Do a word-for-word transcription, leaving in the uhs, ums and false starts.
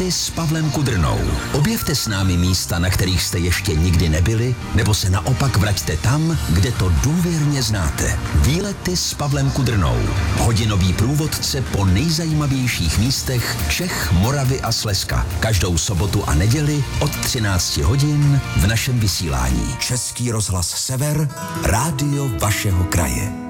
Výlety s Pavlem Kudrnou. Objevte s námi místa, na kterých jste ještě nikdy nebyli, nebo se naopak vraťte tam, kde to důvěrně znáte. Výlety s Pavlem Kudrnou. Hodinový průvodce po nejzajímavějších místech Čech, Moravy a Slezska. Každou sobotu a neděli od třinácti hodin v našem vysílání. Český rozhlas Sever, rádio vašeho kraje.